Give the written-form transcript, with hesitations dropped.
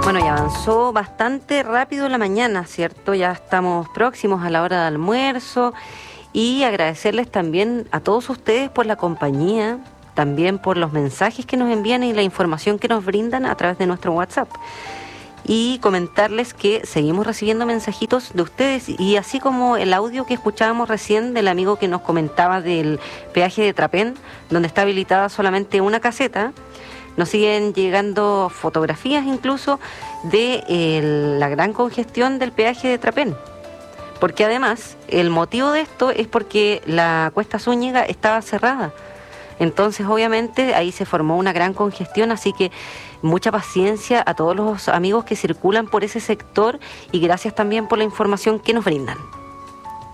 Bueno, y avanzó bastante rápido la mañana, ¿cierto? Ya estamos próximos a la hora de almuerzo y agradecerles también a todos ustedes por la compañía, también por los mensajes que nos envían y la información que nos brindan a través de nuestro WhatsApp. Y comentarles que seguimos recibiendo mensajitos de ustedes y así como el audio que escuchábamos recién del amigo que nos comentaba del peaje de Trapén, donde está habilitada solamente una caseta. Nos siguen llegando fotografías incluso de la gran congestión del peaje de Trapén. Porque además, el motivo de esto es porque la Cuesta Zúñiga estaba cerrada. Entonces, obviamente, ahí se formó una gran congestión, así que mucha paciencia a todos los amigos que circulan por ese sector y gracias también por la información que nos brindan.